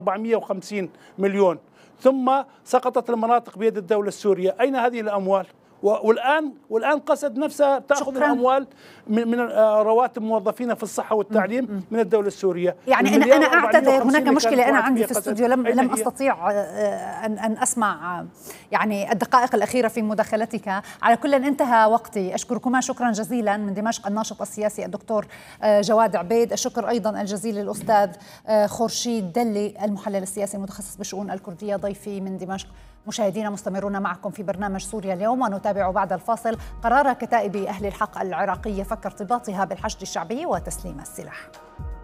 450 مليون، ثم سقطت المناطق بيد الدولة السورية. أين هذه الأموال؟ والآن قسد نفسها تأخذ الأموال من رواتب موظفين في الصحة والتعليم من الدولة السورية. يعني أنا أعتذر، هناك مشكلة أنا عندي في الاستوديو، لم أستطيع أن أسمع يعني الدقائق الأخيرة في مداخلتك. على كل انتهى وقتي. أشكركما شكرا جزيلا من دمشق الناشط السياسي الدكتور جواد عبيد. الشكر أيضا الجزيل للأستاذ خورشيد دلي المحلل السياسي المتخصص بالشؤون الكردية ضيفي من دمشق. مشاهدينا مستمرون معكم في برنامج سوريا اليوم، ونتابع بعد الفاصل قرار كتائب أهل الحق العراقية فك ارتباطها بالحشد الشعبي وتسليم السلاح.